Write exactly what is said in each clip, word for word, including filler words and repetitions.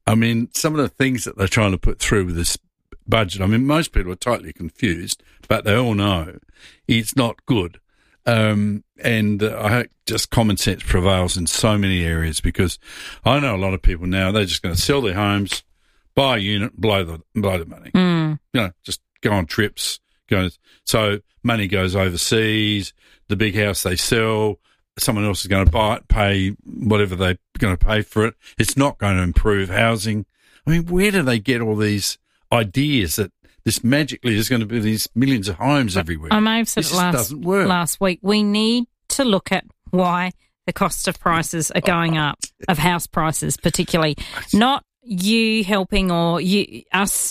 I mean, some of the things that they're trying to put through with this budget, I mean, most people are totally confused, but they all know it's not good. Um, and uh, I hope just common sense prevails in so many areas, because I know a lot of people now, they're just going to sell their homes, buy a unit, blow the, blow the money. Mm. You know, just go on trips. Go, so money goes overseas, the big house they sell, someone else is going to buy it, pay whatever they're going to pay for it. It's not going to improve housing. I mean, where do they get all these ideas that this magically there's going to be these millions of homes everywhere? I may have said this it last, doesn't work. last week. We need to look at why the cost of prices are going up, of house prices particularly. Not you helping or you us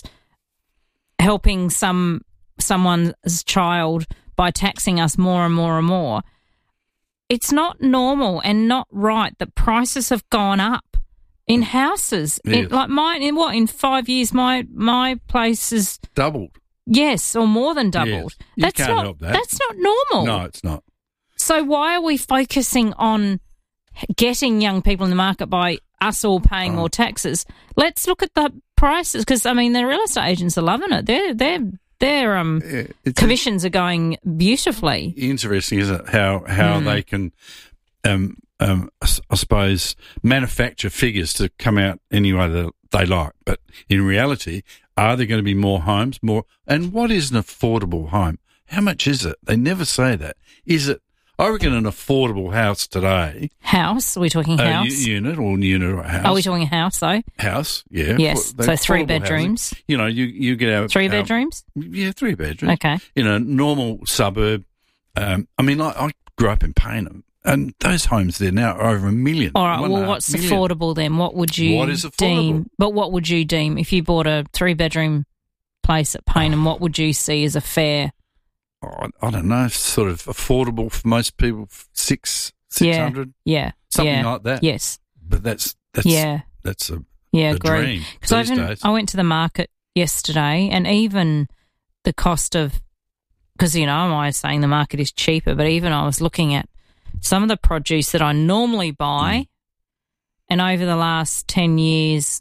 helping some someone's child by taxing us more and more and more. It's not normal and not right that prices have gone up in houses. Yes. It, like mine, in what, in five years, my my place is doubled. Yes, or more than doubled. Yes. You That's can't not, help that. That's not normal. No, it's not. So why are we focusing on getting young people in the market by us all paying Oh. more taxes? Let's look at the prices, because I mean the real estate agents are loving it. Their their their um Yeah, it's commissions are going beautifully. interesting, isn't it? How how Mm. they can, um, um, I s- I suppose, manufacture figures to come out any way that they like. But in reality, are there going to be more homes? More, and what is an affordable home? How much is it? They never say that. Is it? I reckon an affordable house today, House? Are we talking a house? u- unit or unit or a house. Are we talking house though? house? Yeah. Yes. For- So they're three affordable bedrooms. housing. You know, you you get out Three out- bedrooms? Yeah, three bedrooms. Okay. In a normal suburb. Um, I mean, I, I grew up in Payneham, and those homes there now are over a million. All right. one and Well, a half what's million. affordable then? What would you What is affordable? deem? But what would you deem if you bought a three bedroom place at Payneham? What would you see as a fair? Oh, I don't know, sort of affordable for most people, six six hundred, Yeah. something yeah. like that. Yes. But that's that's Yeah. that's a, Yeah. a Agree. dream Because I, these even- days. I went to the market yesterday, and even the cost of, because, you know, I'm always saying the market is cheaper, but even I was looking at some of the produce that I normally buy, Mm. and over the last ten years,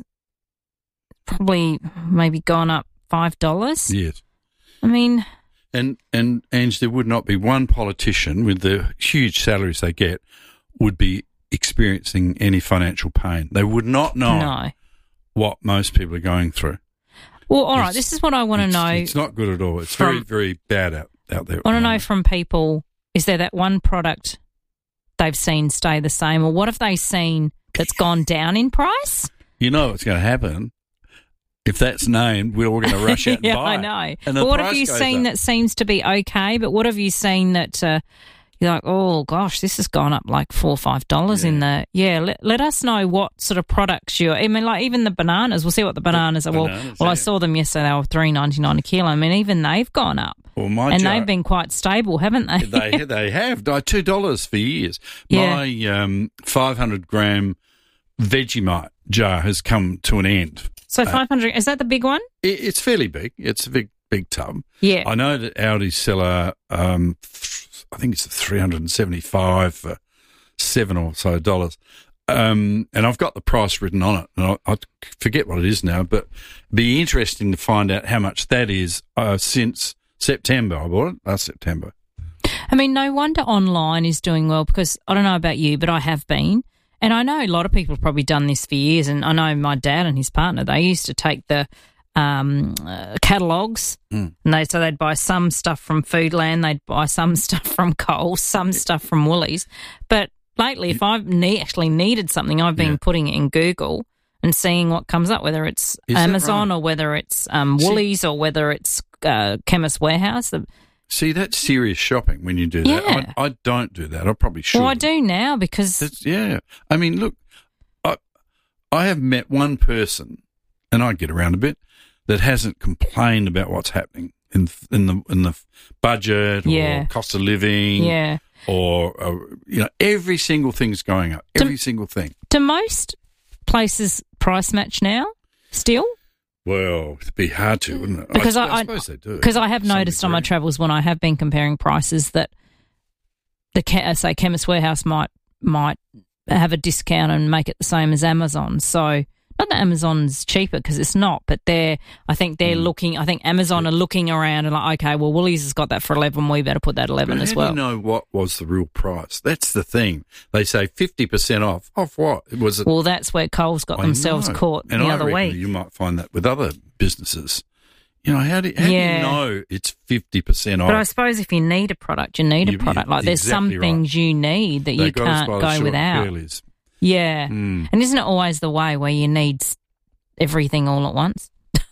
probably maybe gone up five dollars. Yes. I mean, And and Ange, there would not be one politician with the huge salaries they get would be experiencing any financial pain. They would not know no. what most people are going through. Well, all right, It's- this is what I want to It's- know. It's not good at all. It's from- very, very bad out, out there. I want to know from people, is there that one product they've seen stay the same, or what have they seen that's gone down in price? You know what's going to happen. If that's named, we're all going to rush out and Yeah, buy I it. know. And the But what have price you goes seen up. that seems to be okay, but what have you seen that uh, you're like, oh, gosh, this has gone up like four or five dollars in the... Yeah, let, let us know what sort of products you're... I mean, like even the bananas, we'll see what the bananas are. Well, bananas, well I yeah. saw them yesterday, they were three ninety-nine a kilo. I mean, even they've gone up. Well, my And jar- they've been quite stable, haven't they? they they have like two dollars for years. Yeah. My um, five hundred gram Vegemite jar has come to an end. So five hundred, is that the big one? It, it's fairly big. It's a big big tub. Yeah. I know that Aldi's sell a, um, th- I think it's a three hundred and seventy five for seven or so dollars. Um, and I've got the price written on it, and I, I forget what it is now. But it'd be interesting to find out how much that is uh, since September. I bought it last September. I mean, no wonder online is doing well, because I don't know about you, but I have been. And I know a lot of people have probably done this for years. And I know my dad and his partner, they used to take the um, uh, catalogues Mm. and they so they'd buy some stuff from Foodland, they'd buy some stuff from Coles, some stuff from Woolies. But lately, if I've ne- actually needed something, I've been Yeah. putting it in Google and seeing what comes up, whether it's Is that Amazon right? or whether it's um, See- Woolies or whether it's uh, Chemist Warehouse. The, See, that's serious shopping when you do that. Yeah. I, I don't do that. I probably should. well, I do now because... That's, yeah. I mean, look, I I have met one person, and I get around a bit, that hasn't complained about what's happening in in the in the budget or Yeah. cost of living, yeah. or uh, you know, every single thing's going up. Every single thing. Do most places price match now still? Well, it'd be hard to, wouldn't it? Because I, I- I- suppose they do. Because I have to some noticed on my degree. travels when I have been comparing prices that the che- uh, say Chemist Warehouse might might have a discount and make it the same as Amazon. So not that Amazon's cheaper, because it's not, but they're, I think they're mm. looking, I think Amazon are looking around and like, okay, well, Woolies has got that for eleven, we better put that eleven but as how well. Do you know what was the real price? That's the thing. They say fifty percent off. Off what? Was it? Well, that's where Coles got I themselves know. caught and the I other reckon week. You might find that with other businesses. You know, how do, how Yeah. do you know it's fifty percent off? But I suppose if you need a product, you need a You- product. you- Like there's some exactly right. things you need that They you got us can't by the go short and without. curlies. Yeah. Mm. And isn't it always the way where you need s- everything all at once?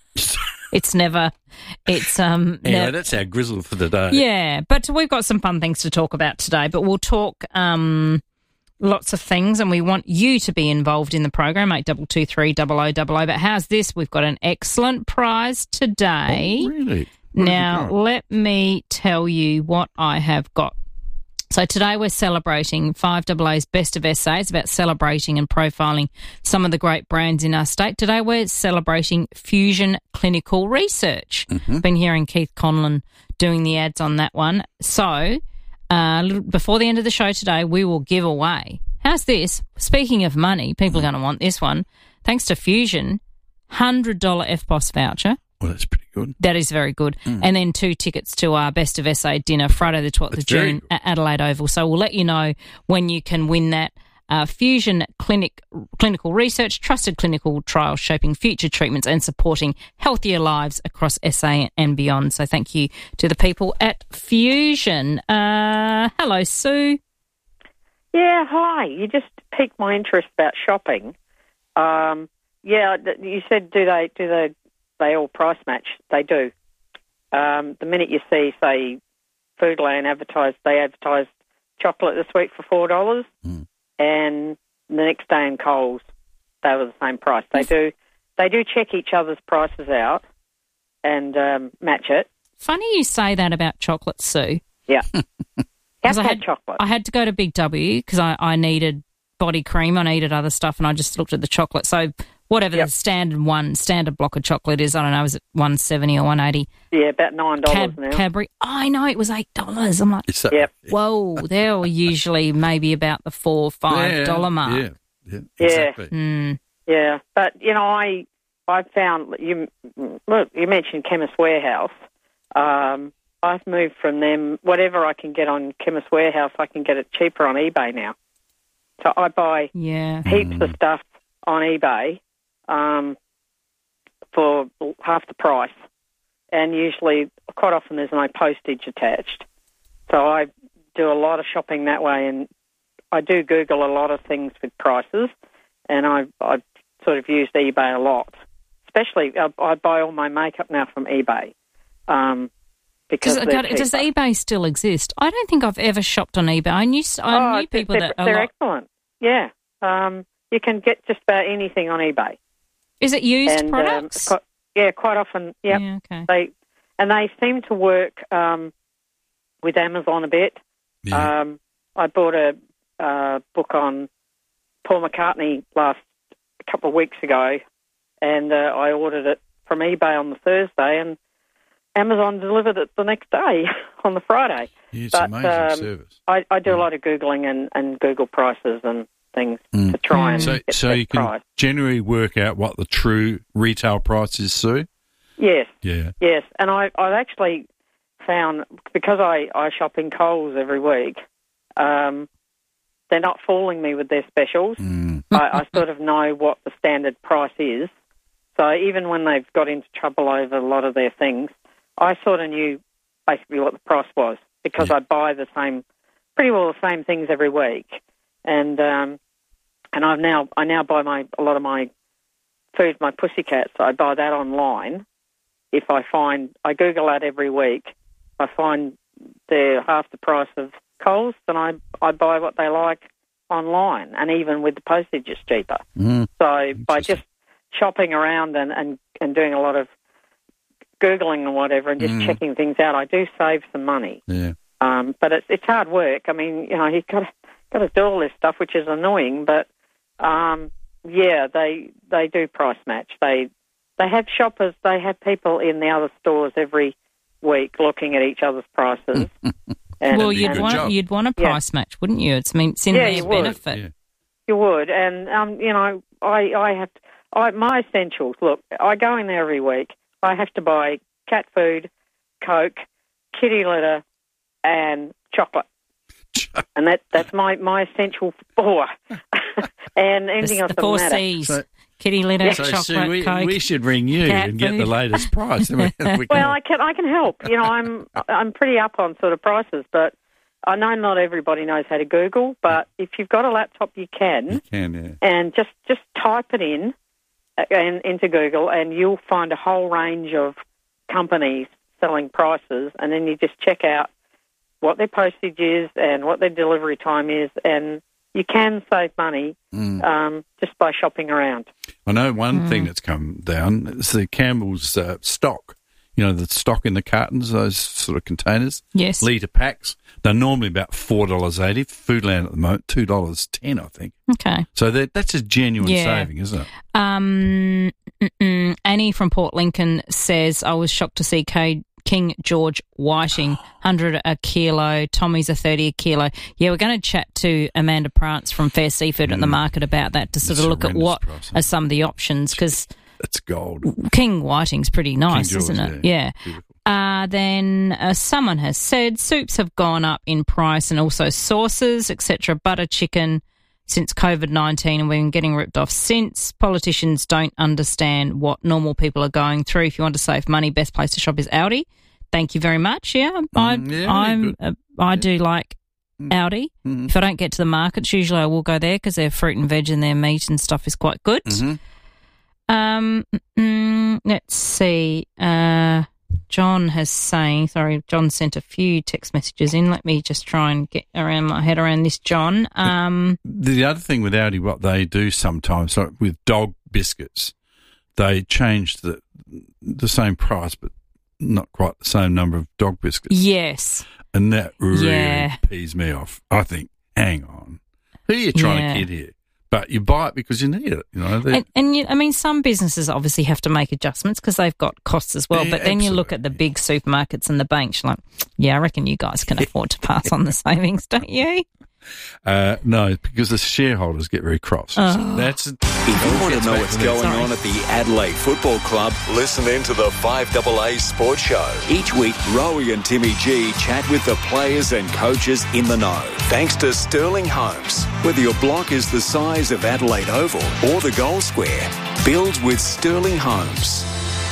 It's never, it's, um, Anyway, nev- that's our grizzle for the day. yeah, but we've got some fun things to talk about today, but we'll talk, um, lots of things, and we want you to be involved in the program, eight two two three double oh double oh. But how's this? We've got an excellent prize today. Oh, really? What Now, have you got? let me tell you what I have got. So today we're celebrating five A A's Best of S A. It's about celebrating and profiling some of the great brands in our state. Today we're celebrating Fusion Clinical Research. Mm-hmm. Been hearing Keith Conlon doing the ads on that one. So uh, before the end of the show today, we will give away, how's this? Speaking of money, people are going to want this one. Thanks to Fusion, one hundred dollars F P O S voucher. Well, that's pretty good. That is very good. Mm. And then two tickets to our Best of S A dinner Friday the twelfth That's of June at Adelaide Oval. So we'll let you know when you can win that. Uh, Fusion Clinic Clinical Research, trusted clinical trials shaping future treatments and supporting healthier lives across S A and beyond. So thank you to the people at Fusion. Uh, hello, Sue. Yeah, hi. You just piqued my interest about shopping. Um, yeah, you said do they do they they all price match? They do. Um, the minute you see, say, Foodland advertise, they advertise chocolate this week for four dollars, mm. and the next day in Coles, they were the same price. They do they do check each other's prices out and um, match it. Funny you say that about chocolate, Sue. Yeah. Have I had had chocolate. I had to go to Big W because I, I needed body cream, I needed other stuff, and I just looked at the chocolate. So whatever Yep. the standard one, standard block of chocolate is, I don't know, is it one seventy or one eighty? Yeah, about nine dollars Cad- now. Cadbury. Oh, I know, it was eight dollars. I'm like, It's that, Yep. whoa, they're usually maybe about the four, five dollar yeah, mark. Yeah, yeah, Yeah. exactly. Mm. Yeah, but you know, I I found you look. You mentioned Chemist Warehouse. Um, I've moved from them. Whatever I can get on Chemist Warehouse, I can get it cheaper on eBay now. So I buy Yeah. heaps of stuff on eBay um, for half the price, and usually, quite often, there's no postage attached. So I do a lot of shopping that way, and I do Google a lot of things with prices, and I I sort of used eBay a lot. Especially, I, I buy all my makeup now from eBay. Um, because Does, they're God, does cheaper. eBay still exist? I don't think I've ever shopped on eBay. I knew I Oh, knew people they're, that a they're lot. excellent. Yeah, um, you can get just about anything on eBay. Is it used and products? Um, quite, yeah, quite often. Yep. Yeah, okay. They and they seem to work um, with Amazon a bit. Yeah. Um, I bought a uh, book on Paul McCartney last a couple of weeks ago, and uh, I ordered it from eBay on the Thursday, and Amazon delivered it the next day on the Friday. Yeah, it's but, amazing um, service. I, I do Yeah. a lot of Googling and, and Google prices and things Mm. to try and So, get so that you can price. generally work out what the true retail price is, Sue? Yes, Yeah. yes. And I, I've actually found, because I, I shop in Coles every week, um, they're not fooling me with their specials. Mm. I, I sort of know what the standard price is. So even when they've got into trouble over a lot of their things, I sort of knew basically what the price was because Yeah. I buy the same, pretty well the same things every week, and um, and I now I now buy my a lot of my food, my Pussycats. I buy that online. If I find I Google that every week, I find they're half the price of Coles, then I I buy what they like online, and even with the postage, it's cheaper. Mm. So by just shopping around and, and, and doing a lot of Googling and whatever and just Mm. checking things out, I do save some money. Yeah. Um, but it's it's hard work. I mean, you know, you've got to, got to do all this stuff, which is annoying. But um, yeah, they they do price match. They they have shoppers. They have people in the other stores every week looking at each other's prices. and, Well, be a you'd good want job. you'd want a Yeah. price match, wouldn't you? It's I mean it's in Yeah, their you would. benefit. Yeah. You would, and um, you know, I I have. To, I, my essentials, look, I go in there every week. I have to buy cat food, Coke, kitty litter, and chocolate. And that that's my, my essential four. And anything the, else the four doesn't matter. C's. So, Kitty litter, so chocolate, Sue, we, Coke. we should ring you and get food. the latest price. I mean, we Well, I can I can help. You know, I'm I'm pretty up on sort of prices, but I know not everybody knows how to Google. But if you've got a laptop, you can. You can, yeah. And just, just type it in uh, and into Google, and you'll find a whole range of companies selling prices, and then you just check out what their postage is and what their delivery time is, and you can save money mm. um, just by shopping around. I know one mm. thing that's come down is the Campbell's uh, stock. You know, the stock in the cartons, those sort of containers. Yes. Litre packs. They're normally about four dollars eighty. Foodland at the moment, two dollars ten, I think. Okay. So that, that's a genuine yeah. saving, isn't it? Um, Annie from Port Lincoln says, I was shocked to see K- King George whiting, one hundred a kilo, Tommy's a thirty a kilo. Yeah, we're going to chat to Amanda Prance from Fair Seafood mm. at the market about that to sort That's of look at what price, are some of the options, because it's gold. King whiting's pretty nice, King George, isn't it? Yeah. yeah. Uh, then uh, someone has said soups have gone up in price and also sauces, et cetera. Butter chicken since COVID nineteen, and we've been getting ripped off since. Politicians don't understand what normal people are going through. If you want to save money, best place to shop is Aldi. Thank you very much. Yeah, I, mm, yeah, I'm, uh, I yeah. do like Aldi. Mm-hmm. If I don't get to the markets, usually I will go there because their fruit and veg and their meat and stuff is quite good. Mm-hmm. Um, mm, let's see. Uh, John has saying, sorry, John sent a few text messages in. Let me just try and get around my head around this, John. Um, the, the other thing with Aldi, what they do sometimes, like with dog biscuits, they change the the same price, but not quite the same number of dog biscuits. Yes. And that really yeah. pees me off. I think, hang on, who are you trying yeah. to kid here? But you buy it because you need it, you know. And, and you, I mean, some businesses obviously have to make adjustments because they've got costs as well. Yeah, but then absolutely. you look at the big supermarkets and the banks, you're like, yeah, I reckon you guys can afford to pass on the savings, don't you? Uh, no, because the shareholders get very cross. Oh. So that's if you want to know what's going Sorry. on at the Adelaide Football Club, listen in to the five A A Sports Show. Each week, Rowie and Timmy G chat with the players and coaches in the know. Thanks to Sterling Homes. Whether your block is the size of Adelaide Oval or the Goal Square, build with Sterling Homes.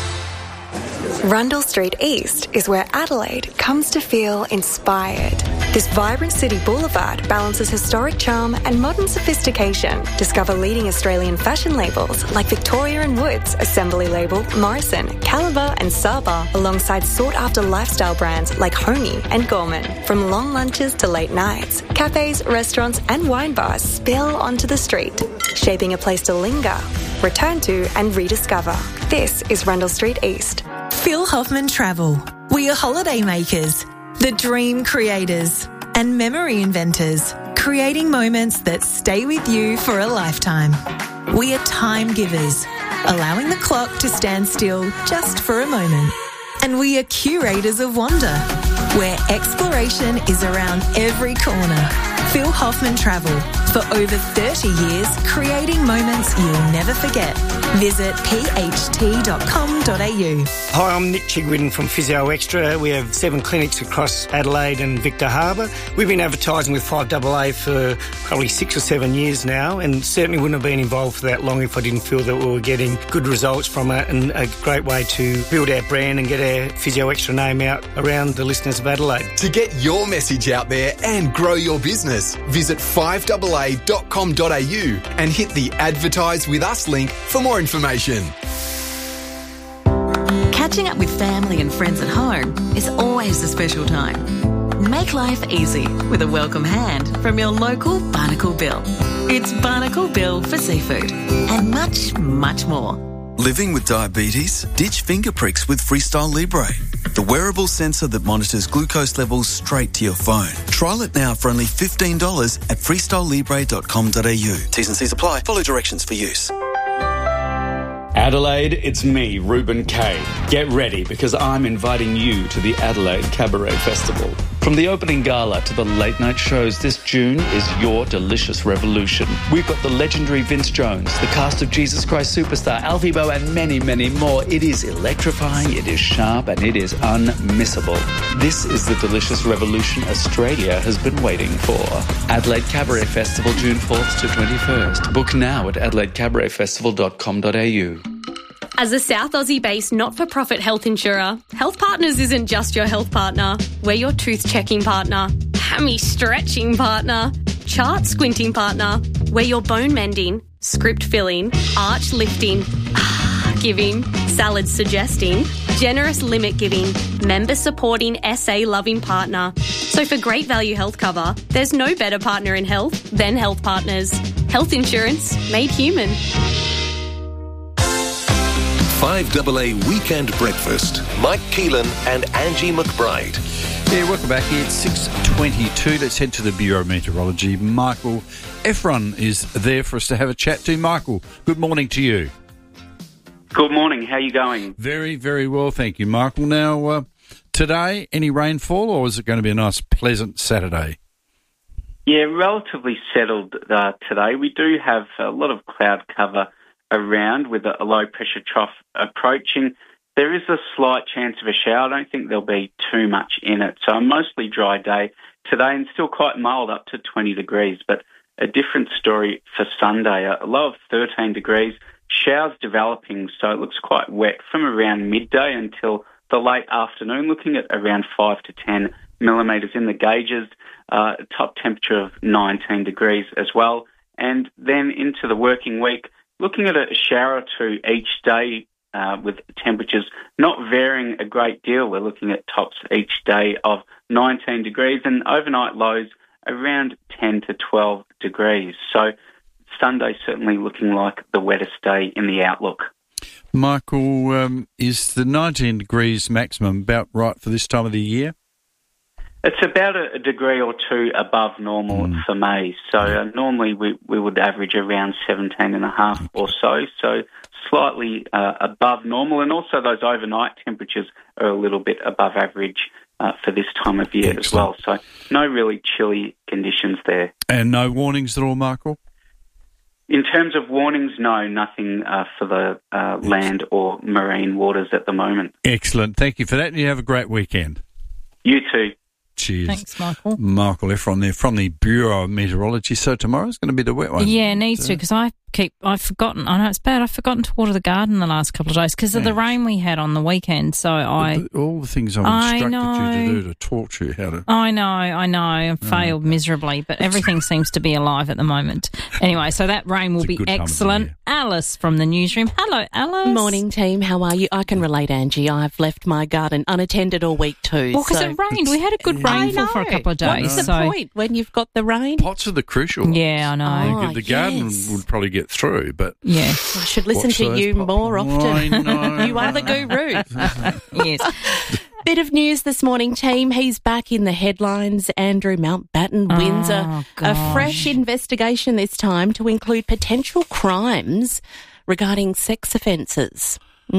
Rundle Street East is where Adelaide comes to feel inspired. This vibrant city boulevard balances historic charm and modern sophistication. Discover leading Australian fashion labels like Victoria and Woods, Assembly Label, Morrison, Caliber and Saba, alongside sought-after lifestyle brands like Homey and Gorman. From long lunches to late nights, cafes, restaurants and wine bars spill onto the street, shaping a place to linger, return to and rediscover. This is Rundle Street East. Phil Hoffman Travel. We are holiday makers, the dream creators, and memory inventors, creating moments that stay with you for a lifetime. We are time givers, allowing the clock to stand still just for a moment. And we are curators of wonder, where exploration is around every corner. Phil Hoffman Travel. For over thirty years, creating moments you'll never forget. Visit p h t dot com dot a u. Hi, I'm Nick Chigwin from Physio Extra. We have seven clinics across Adelaide and Victor Harbour. We've been advertising with five A A for probably six or seven years now, and certainly wouldn't have been involved for that long if I didn't feel that we were getting good results from it, and a great way to build our brand and get our Physio Extra name out around the listeners of Adelaide. To get your message out there and grow your business, visit five A A dot com dot a u and hit the Advertise with Us link for more information. Catching up with family and friends at home is always a special time. Make life easy with a welcome hand from your local Barnacle Bill. It's Barnacle Bill for seafood and much, much more. Living with diabetes? Ditch finger pricks with Freestyle Libre, the wearable sensor that monitors glucose levels straight to your phone. Trial it now for only fifteen dollars at freestyle libre dot com dot a u. T's and C's apply. Follow directions for use. Adelaide, it's me, Reuben Kay. Get ready because I'm inviting you to the Adelaide Cabaret Festival. From the opening gala to the late night shows, this June is your delicious revolution. We've got the legendary Vince Jones, the cast of Jesus Christ Superstar, Alfie Boe, and many, many more. It is electrifying, it is sharp, and it is unmissable. This is the delicious revolution Australia has been waiting for. Adelaide Cabaret Festival, June fourth to twenty-first. Book now at adelaide cabaret festival dot com dot a u. As a South Aussie-based not-for-profit health insurer, Health Partners isn't just your health partner. We're your tooth-checking partner, hammy-stretching partner, chart-squinting partner. We're your bone-mending, script-filling, arch-lifting, giving, salad-suggesting, generous limit-giving, member-supporting, S A-loving partner. So for great value health cover, there's no better partner in health than Health Partners. Health insurance made human. five A A Weekend Breakfast. Mike Keelan and Angie McBride. Yeah, welcome back. It's six twenty-two. Let's head to the Bureau of Meteorology. Michael Efron is there for us to have a chat to. Michael, good morning to you. Good morning. How are you going? Very, very well, thank you, Michael. Now, uh, today, any rainfall, or is it going to be a nice, pleasant Saturday? Yeah, relatively settled uh, today. We do have a lot of cloud cover around with a low-pressure trough approaching. There is a slight chance of a shower. I don't think there'll be too much in it. So a mostly dry day today and still quite mild, up to twenty degrees. But a different story for Sunday, a low of thirteen degrees. Showers developing, so it looks quite wet from around midday until the late afternoon, looking at around five to ten millimetres in the gauges, uh, top temperature of nineteen degrees as well. And then into the working week, looking at a shower or two each day uh, with temperatures not varying a great deal. We're looking at tops each day of nineteen degrees and overnight lows around ten to twelve degrees. So Sunday certainly looking like the wettest day in the outlook. Michael, um, is the nineteen degrees maximum about right for this time of the year? It's about a, a degree or two above normal mm. for May. So uh, normally we, we would average around seventeen and a half or so, so slightly uh, above normal. And also those overnight temperatures are a little bit above average uh, for this time of year Excellent. as well. So no really chilly conditions there. And no warnings at all, Michael? In terms of warnings, no, nothing uh, for the uh, land or marine waters at the moment. Excellent. Thank you for that, and you have a great weekend. You too. Cheers. Thanks, Michael. Michael Efron there from the Bureau of Meteorology. So tomorrow's going to be the wet one. Yeah, it needs so. to, because I keep, I've forgotten, I know it's bad, I've forgotten to water the garden the last couple of days because of yeah. the rain we had on the weekend. So I... The, the, all the things I've instructed you to do to torture you how to... I know, I know. I've failed no. miserably, but everything seems to be alive at the moment. Anyway, so that rain will be excellent. Alice from the newsroom. Hello, Alice. Morning, team. How are you? I can relate, Angie. I've left my garden unattended all week too. Well, because so. it rained. We had a good rainfall for a couple of days. What's the so. point when you've got the rain? Pots are the crucial ones. Yeah, I know. Oh, the garden yes. would probably get through, but... Yeah. I should listen Watch to you pot- more often. I know. You are the guru. Yes. Bit of news this morning, team. He's back in the headlines. Andrew Mountbatten wins oh, a, gosh. a fresh investigation this time to include potential crimes regarding sex offences.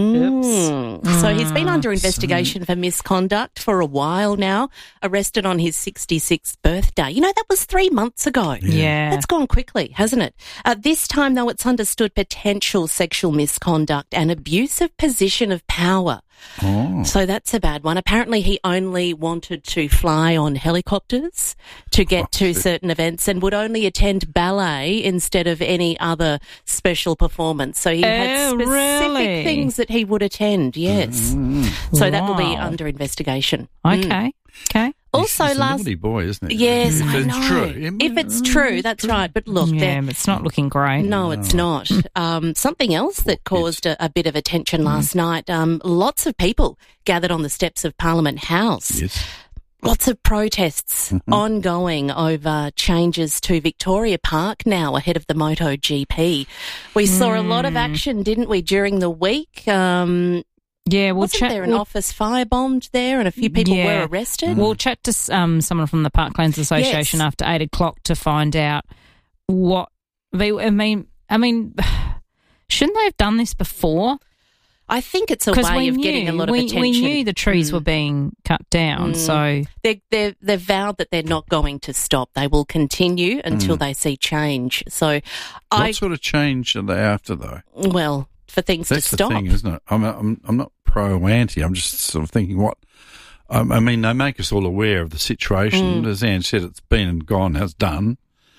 Mm. So he's been under investigation for misconduct for a while now, arrested on his sixty-sixth birthday. You know, that was three months ago. Yeah. That's gone quickly, hasn't it? Uh, this time, though, it's understood potential sexual misconduct and abuse of position of power. Oh. So that's a bad one. Apparently he only wanted to fly on helicopters to get oh, to shit. certain events and would only attend ballet instead of any other special performance. So he oh, had specific really? things that he would attend, yes. Mm. So wow. that will be under investigation. Okay, Mm. okay. Also, He's last a naughty boy, isn't he? Yes, if I it's know. True. If it's true, that's right. But look, yeah, but it's not looking great. No, it's not. Um, something else that caused a, a bit of attention last night. Um, lots of people gathered on the steps of Parliament House. Yes. Lots of protests Mm-hmm. ongoing over changes to Victoria Park now ahead of the MotoGP. We saw a lot of action, didn't we, during the week? Um, Yeah, we'll Wasn't chat. there an we'll, office firebombed there and a few people yeah. were arrested? We'll chat to um, someone from the Parklands Association Yes. after eight o'clock to find out what they. I mean, I mean, shouldn't they have done this before? I think it's a 'Cause way we of knew, getting a lot of we, attention. We knew the trees Mm. were being cut down, Mm. so They they they've vowed that they're not going to stop. They will continue until Mm. they see change. So, What I sort of change are they after, though? well for things That's to the stop. thing, isn't it? I'm I'm I'm not pro or anti. I'm just sort of thinking what. Um, I mean, they make us all aware of the situation. Mm. As Anne said, it's been and gone, has done.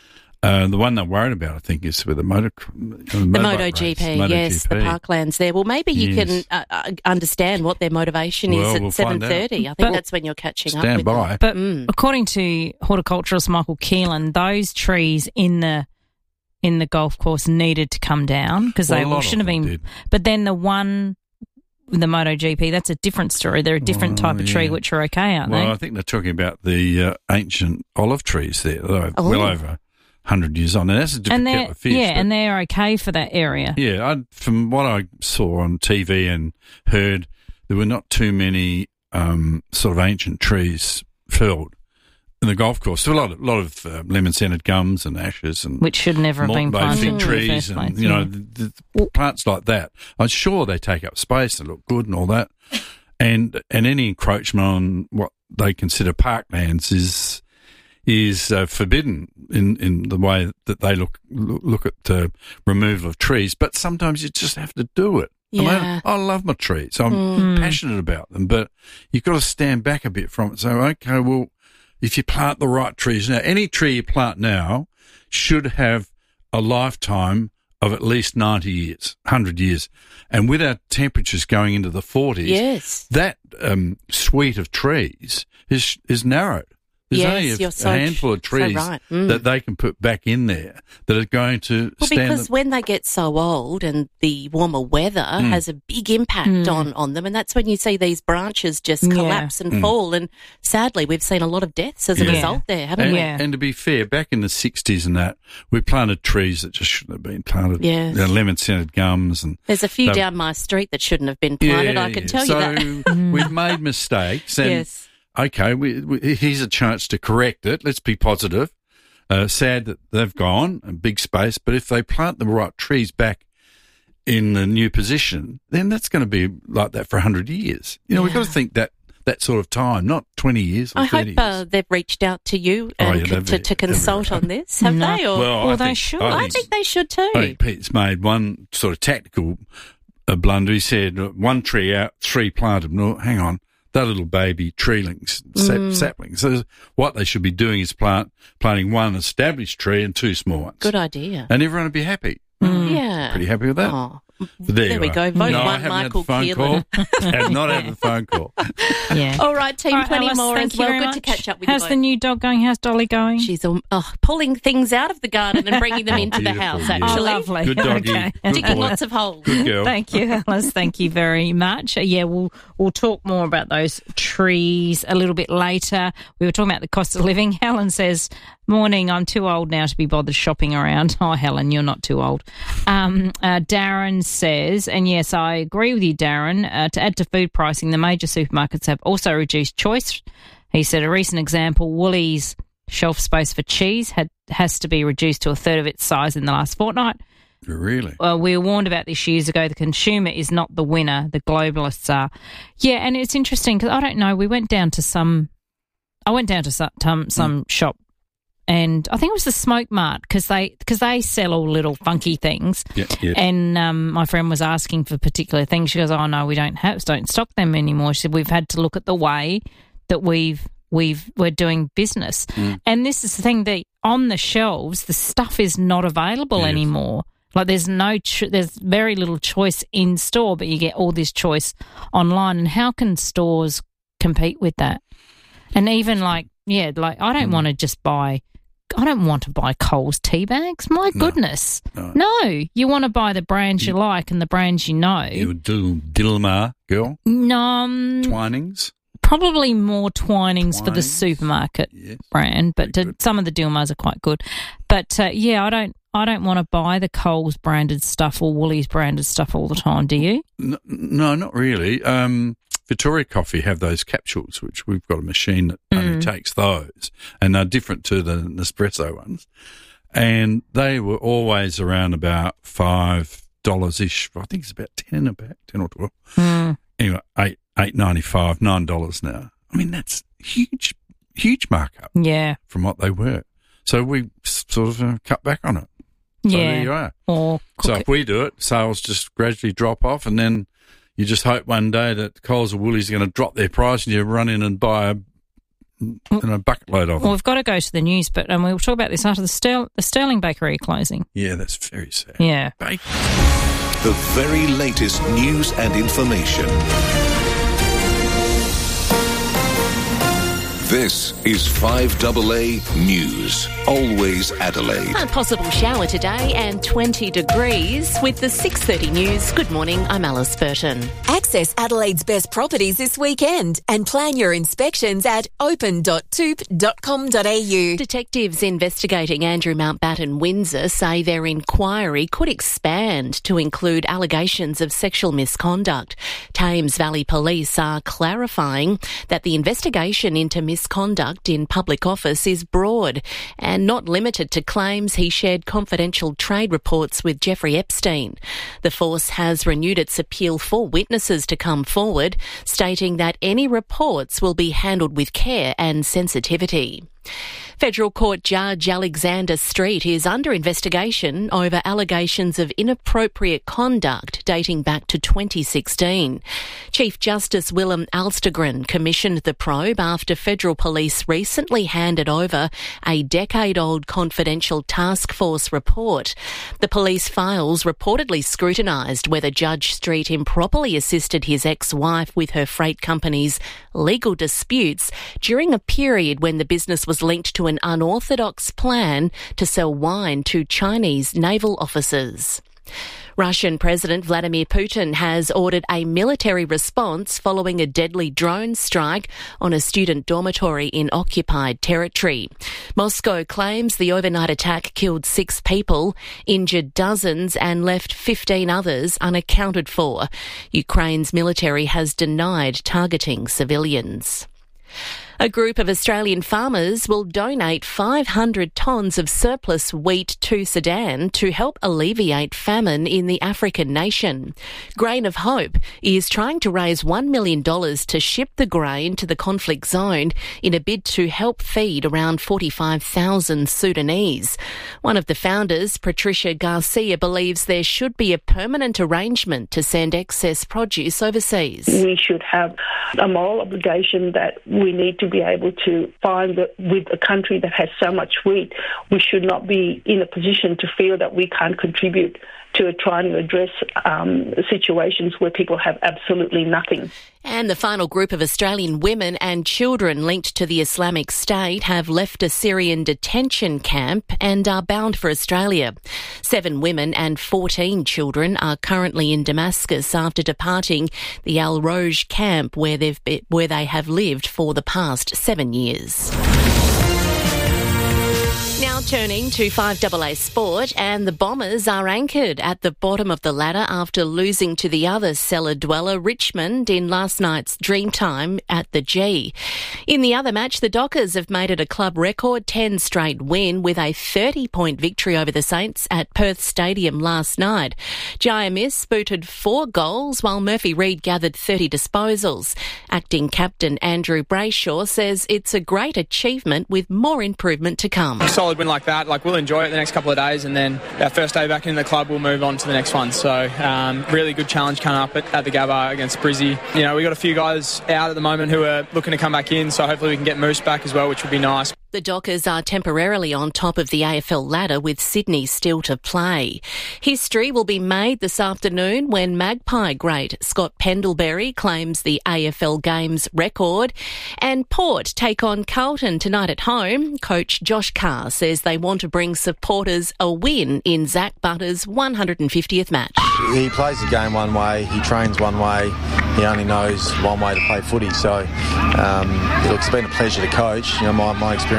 Uh, the one they're worried about, I think, is with the motor, the The MotoGP, yes, the parklands there. Well, maybe you Yes. can uh, uh, understand what their motivation Well, is at we'll seven find out. thirty. I think But- that's when you're catching up Stand with by. them. But Mm. according to horticulturalist Michael Keelan, those trees in the in the golf course needed to come down because Well, they a lot of shouldn't have them been. did. But then the one, the MotoGP, that's a different story. They're a different Well, type of tree, yeah. which are okay, aren't Well, they? I think they're talking about the uh, ancient olive trees there, that are Oh. well over one hundred years on. And that's a different And kettle they're of fish. yeah, but- and they're okay for that area. Yeah, I, from what I saw on T V and heard, there were not too many um, sort of ancient trees felled in the golf course. So a lot of, lot of uh, lemon-scented gums and ashes and Which should never have been Mountain Bay planted fig in the trees first and place, you know yeah. the, the plants like that. I'm sure they take up space and look good and all that. And and any encroachment on what they consider parklands is is uh, forbidden in, in the way that they look look, look at uh, removal of trees. But sometimes you just have to do it. I, mean, Yeah. I love my trees. I'm Mm. passionate about them, but you've got to stand back a bit from it. So, okay, well, if you plant the right trees now, any tree you plant now should have a lifetime of at least ninety years, one hundred years. And with our temperatures going into the forties, Yes. that um, suite of trees is is narrowed. There's Yes, only a, you're a so handful of tr- so trees right. Mm. that they can put back in there that are going to Well, stand. because the- when they get so old and the warmer weather Mm. has a big impact Mm. on, on them, and that's when you see these branches just Yeah. collapse and Mm. fall. And sadly, we've seen a lot of deaths as a Yeah. result there, haven't and, we? Yeah. and to be fair, back in the sixties and that, we planted trees that just shouldn't have been planted. Yes. You know, lemon-scented gums and There's a few They- down my street that shouldn't have been planted, I can yeah. tell so you that. we've made mistakes, and Yes. okay, we, we, here's a chance to correct it. Let's be positive. Uh, sad that they've gone, a big space, but if they plant the right trees back in the new position, then that's going to be like that for one hundred years. You know, we've got to Yeah. think that that sort of time, not twenty years or I hope thirty uh, years. they've reached out to you Oh, and yeah, co- they've to, been- to consult they've on this, have No. they? Or Well, I Well, they think- should. I I think- think they should too. I think Pete's made one sort of tactical uh, blunder. He said uh, one tree out, three planted. No, hang on, they're little baby treelings, sap, Mm. saplings. So what they should be doing is plant planting one established tree and two small ones. Good idea. And everyone would be happy. Yeah. Pretty happy with that. Oh. But there, There you we are. go. Vote no, I one haven't Michael had the phone Keelan. call. Have not had the phone call. Yeah. All right, Team All right, twenty Alice, more thank as you well. very Good much. to catch up with How's you the both. new dog going? How's Dolly going? She's um, oh, pulling things out of the garden and bringing them Oh, into the beautiful, house, yeah. actually. Oh, lovely. Good doggy. Okay. Good Digging boy. lots of holes. Good girl. Thank you, Alice. Thank you very much. Uh, yeah, we'll we'll talk more about those trees a little bit later. We were talking about the cost of living. Helen says, "Morning. I'm too old now to be bothered shopping around." Oh, Helen, you're not too old. Um, uh, Darren says, and yes, I agree with you, Darren. Uh, to add to food pricing, the major supermarkets have also reduced choice. He said a recent example: Woolies' shelf space for cheese had has to be reduced to a third of its size in the last fortnight. Really? Well, we were warned about this years ago. The consumer is not the winner. The globalists are. Yeah, and it's interesting because I don't know. We went down to some. I went down to some some, some shop, and I think it was the Smoke Mart because they because they sell all little funky things. Yeah, yeah. And um, my friend was asking for particular things. She goes, "Oh no, we don't have don't stock them anymore." She said, "We've had to look at the way that we've we've we're doing business." Mm. And this is the thing: that on the shelves, the stuff is not available Yes. anymore. Like there's no, ch- there's very little choice in store, but you get all this choice online. And how can stores compete with that? And even like, yeah, like I don't Mm. want to just buy, I don't want to buy Coles tea bags. My No. goodness, No. no. You want to buy the brands you like and the brands you know. You would do Dilmar, girl. Um, Twinings. probably more Twinings, for the Twinings. supermarket Yes. brand, but Very to, good. some of the Dilmars are quite good. But uh, yeah, I don't, I don't want to buy the Coles branded stuff or Woolies branded stuff all the time. Do you? No, no, not really. Um, Victoria Coffee have those capsules, which we've got a machine that only Mm. takes those, and they're different to the Nespresso ones. And they were always around about five dollars-ish. I think it's about ten, about ten or twelve. Mm. Anyway, eight eight ninety five, nine dollars now. I mean, that's huge, huge markup. Yeah. From what they were. So we sort of uh, cut back on it. So yeah. there you are. Or so if we do it, sales just gradually drop off, and then you just hope one day that Coles or Woolies are going to drop their price, and you run in and buy a, you know, bucket load of them. Well, we've got to go to the news, but um, we'll talk about this after the, Sterl- the Sterling Bakery closing. Yeah, that's very sad. Yeah. Bake. The very latest news and information. This is five double A News. Always Adelaide. A possible shower today and twenty degrees. With the six thirty news, good morning, I'm Alice Burton. Access Adelaide's best properties this weekend and plan your inspections at open dot toop dot com dot a u. Detectives investigating Andrew Mountbatten Windsor say their inquiry could expand to include allegations of sexual misconduct. Thames Valley Police are clarifying that the investigation into misconduct Misconduct in public office is broad and not limited to claims he shared confidential trade reports with Jeffrey Epstein. The force has renewed its appeal for witnesses to come forward, stating that any reports will be handled with care and sensitivity. Federal Court Judge Alexander Street is under investigation over allegations of inappropriate conduct dating back to twenty sixteen. Chief Justice Willem Alstergren commissioned the probe after federal police recently handed over a decade-old confidential task force report. The police files reportedly scrutinised whether Judge Street improperly assisted his ex-wife with her freight company's legal disputes during a period when the business was linked to an unorthodox plan to sell wine to Chinese naval officers. Russian President Vladimir Putin has ordered a military response following a deadly drone strike on a student dormitory in occupied territory. Moscow claims the overnight attack killed six people, injured dozens and left fifteen others unaccounted for. Ukraine's military has denied targeting civilians. A group of Australian farmers will donate five hundred tonnes of surplus wheat to Sudan to help alleviate famine in the African nation. Grain of Hope is trying to raise one million dollars to ship the grain to the conflict zone in a bid to help feed around forty-five thousand Sudanese. One of the founders, Patricia Garcia, believes there should be a permanent arrangement to send excess produce overseas. We should have a moral obligation that we need to be able to find that with a country that has so much wheat, we should not be in a position to feel that we can't contribute to trying to address um, situations where people have absolutely nothing. And the final group of Australian women and children linked to the Islamic State have left a Syrian detention camp and are bound for Australia. Seven women and fourteen children are currently in Damascus after departing the Al Roj camp where they've been, where they have lived for the past seven years. Now turning to five double A Sport, and the Bombers are anchored at the bottom of the ladder after losing to the other cellar dweller, Richmond, in last night's Dreamtime at the G. In the other match, the Dockers have made it a club record ten straight win with a thirty-point victory over the Saints at Perth Stadium last night. Jaya Miss booted four goals while Murphy Reid gathered thirty disposals. Acting captain Andrew Brayshaw says it's a great achievement with more improvement to come. Solid win like that, like we'll enjoy it the next couple of days, and then our first day back in the club we'll move on to the next one. So um, really good challenge coming up at, at the Gabba against Brizzy. You know, we got a few guys out at the moment who are looking to come back in, so hopefully we can get Moose back as well, which would be nice. The Dockers are temporarily on top of the A F L ladder with Sydney still to play. History will be made this afternoon when Magpie great Scott Pendlebury claims the A F L Games record, and Port take on Carlton tonight at home. Coach Josh Carr says they want to bring supporters a win in Zach Butter's one hundred fiftieth match. He plays the game one way, he trains one way, he only knows one way to play footy, so um, it's been a pleasure to coach. You know, my, my experience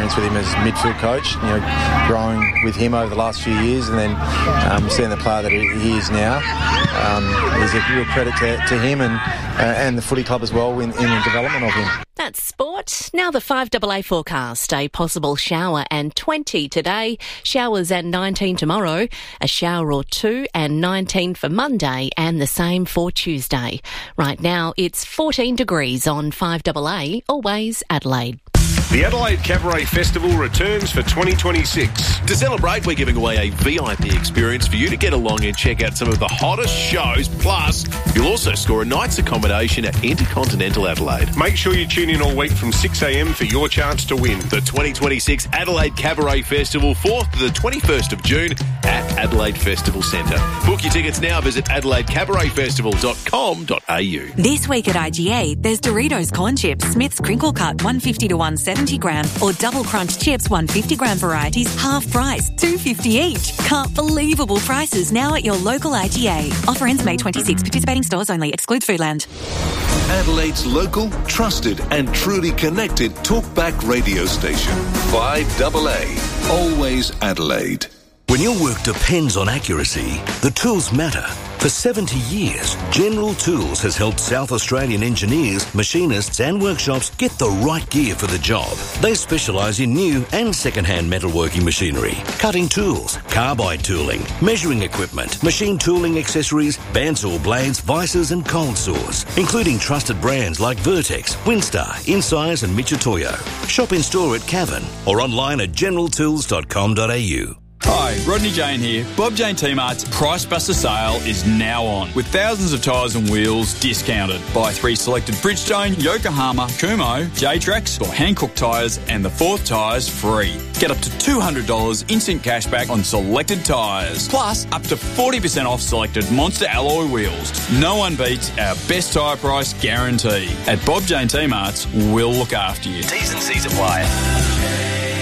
experience with him as midfield coach, you know, growing with him over the last few years, and then um, seeing the player that he, he is now. Um, is a real credit to, to him and uh, and the footy club as well in, in the development of him. That's sport. Now the five A A forecast. A possible shower and twenty today. Showers and nineteen tomorrow. A shower or two and nineteen for Monday, and the same for Tuesday. Right now it's fourteen degrees on five A A, always Adelaide. The Adelaide Cabaret Festival returns for twenty twenty-six. To celebrate, we're giving away a V I P experience for you to get along and check out some of the hottest shows. Plus, you'll also score a night's accommodation at Intercontinental Adelaide. Make sure you tune in all week from six a m for your chance to win. The twenty twenty-six Adelaide Cabaret Festival, fourth to the twenty-first of June at Adelaide Festival Centre. Book your tickets now. Visit adelaide cabaret festival dot com dot a u. This week at I G A, there's Doritos Corn Chips, Smith's Crinkle Cut, one fifty to one seventy gram, or Double Crunch Chips, one fifty gram varieties, half price, two fifty each. Can't believable prices now at your local I G A. Offer ends May twenty-sixth. Participating stores only. Excludes Foodland. Adelaide's local, trusted and truly connected talkback radio station. five A A. Always Adelaide. When your work depends on accuracy, the tools matter. For seventy years, General Tools has helped South Australian engineers, machinists and workshops get the right gear for the job. They specialise in new and second-hand metalworking machinery, cutting tools, carbide tooling, measuring equipment, machine tooling accessories, bandsaw blades, vices and cold saws, including trusted brands like Vertex, Winstar, Insize and Michitoyo. Shop in store at Cavan or online at general tools dot com dot a u. Hi, Rodney Jane here. Bob Jane T-Mart's Price Buster sale is now on, with thousands of tyres and wheels discounted. Buy three selected Bridgestone, Yokohama, Kumho, J-Trax or Hankook tyres and the fourth tyre's free. Get up to two hundred dollars instant cash back on selected tyres. Plus, up to forty percent off selected Monster alloy wheels. No one beats our best tyre price guarantee. At Bob Jane T-Mart's, we'll look after you. T's and C's apply.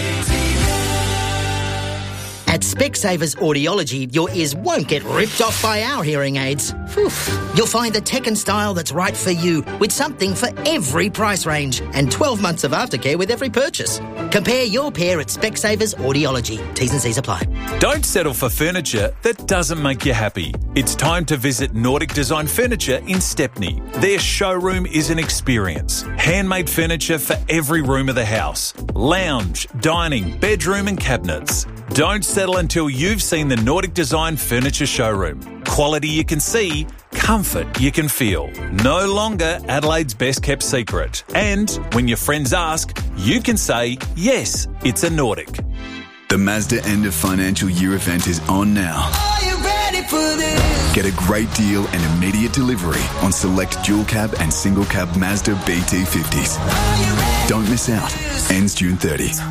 At Specsavers Audiology, your ears won't get ripped off by our hearing aids. Whew. You'll find the tech and style that's right for you, with something for every price range, and twelve months of aftercare with every purchase. Compare your pair at Specsavers Audiology. T's and C's apply. Don't settle for furniture that doesn't make you happy. It's time to visit Nordic Design Furniture in Stepney. Their showroom is an experience. Handmade furniture for every room of the house. Lounge, dining, bedroom and cabinets. Don't settle until you've seen the Nordic Design Furniture showroom. Quality you can see, comfort you can feel. No longer Adelaide's best kept secret. And when your friends ask, you can say, yes, it's a Nordic. The Mazda end of financial year event is on now. Are you ready for this? Get a great deal and immediate delivery on select dual cab and single cab Mazda B T fifties. Don't miss out. Ends June thirtieth.